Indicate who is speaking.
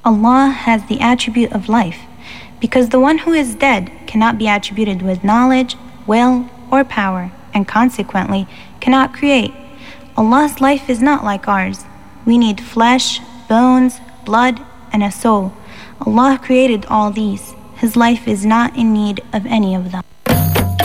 Speaker 1: Allah has the attribute of life, because the one who is dead cannot be attributed with knowledge, will, or power, and consequently cannot create. Allah's life is not like ours. We need flesh, bones, blood, and a soul. Allah created all these. His life is not in need of any of them.